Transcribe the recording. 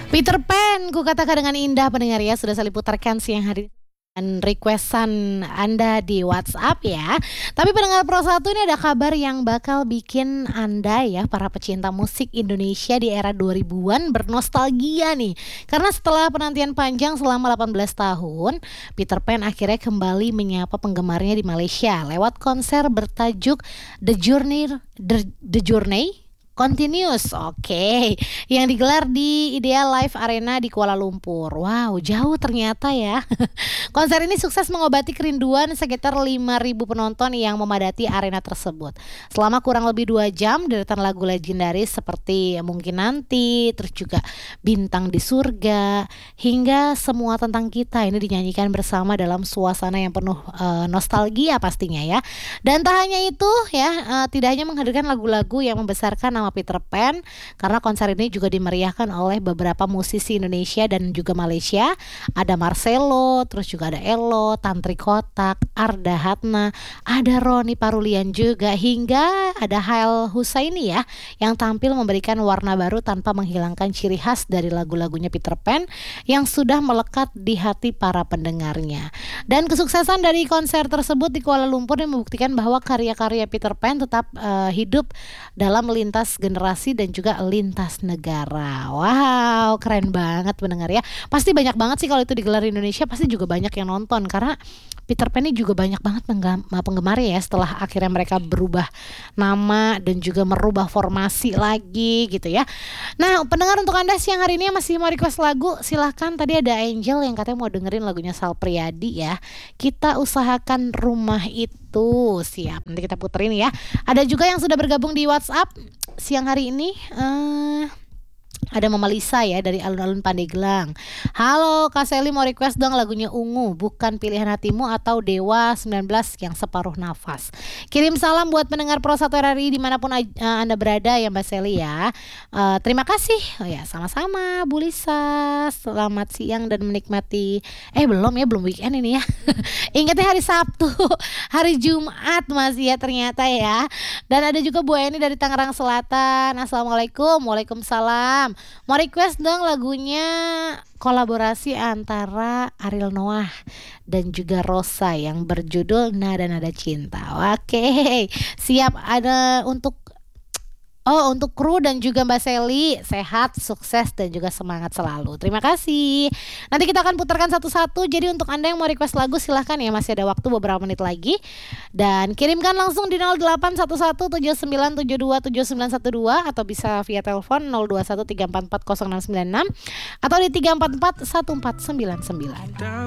Peter Pan, ku katakan dengan indah pendengar ya, sudah saya putarkan siang hari dan requestan Anda di WhatsApp ya. Tapi pendengar Pro 1 ini ada kabar yang bakal bikin Anda ya, para pecinta musik Indonesia di era 2000-an bernostalgia nih. Karena setelah penantian panjang selama 18 tahun, Peter Pan akhirnya kembali menyapa penggemarnya di Malaysia lewat konser bertajuk The Journey Continuous, oke, yang digelar di Ideal Live Arena di Kuala Lumpur. Wow, jauh ternyata ya. Konser ini sukses mengobati kerinduan sekitar 5.000 penonton yang memadati arena tersebut. Selama kurang lebih 2 jam, deretan lagu legendaris seperti Mungkin Nanti, terus juga Bintang di Surga, hingga Semua Tentang Kita ini dinyanyikan bersama dalam suasana yang penuh nostalgia pastinya ya. Dan tak hanya itu ya, tidak hanya menghadirkan lagu-lagu yang membesarkan nama Peter Pan, karena konser ini juga dimeriahkan oleh beberapa musisi Indonesia dan juga Malaysia. Ada Marcelo, terus juga ada Elo, Tantri Kotak, Arda Hatna, ada Roni Parulian juga, hingga ada Hael Husaini ya, yang tampil memberikan warna baru tanpa menghilangkan ciri khas dari lagu-lagunya Peter Pan yang sudah melekat di hati para pendengarnya. Dan kesuksesan dari konser tersebut di Kuala Lumpur yang membuktikan bahwa karya-karya Peter Pan tetap hidup dalam lintas generasi dan juga lintas negara. Wow, keren banget pendengar ya. Pasti banyak banget sih kalau itu digelar di Indonesia, pasti juga banyak yang nonton karena Peter Pan ini juga banyak banget penggemarnya ya, setelah akhirnya mereka berubah nama dan juga merubah formasi lagi gitu ya. Nah, pendengar, untuk Anda siang hari ini yang masih mau request lagu, silahkan. Tadi ada Angel yang katanya mau dengerin lagunya Sal Priadi ya. Kita usahakan Rumah Itu. Siap, nanti kita puterin ya. Ada juga yang sudah bergabung di WhatsApp siang hari ini. Ada Mama Lisa ya dari alun-alun Pandeglang. Halo Kak Seli, mau request dong lagunya Ungu, Bukan Pilihan Hatimu atau Dewa 19 yang Separuh Nafas. Kirim salam buat pendengar Pro 1 RRI dimanapun Anda berada ya Mbak Seli ya. Terima kasih. Oh ya, sama-sama Bu Lisa. Selamat siang dan menikmati. Belum weekend ini ya. Ingatnya hari Sabtu, hari Jumat masih ya ternyata ya. Dan ada juga Bu Eni dari Tangerang Selatan. Assalamualaikum. Waalaikumsalam. Mau request dong lagunya kolaborasi antara Ariel Noah dan juga Rosa yang berjudul Nada-Nada Cinta. Oke, siap. Ada untuk kru dan juga Mbak Seli, sehat, sukses dan juga semangat selalu. Terima kasih. Nanti kita akan putarkan satu-satu. Jadi untuk Anda yang mau request lagu silahkan ya, masih ada waktu beberapa menit lagi. Dan kirimkan langsung di 081179727912 atau bisa via telepon 0213440696 atau di 3441499.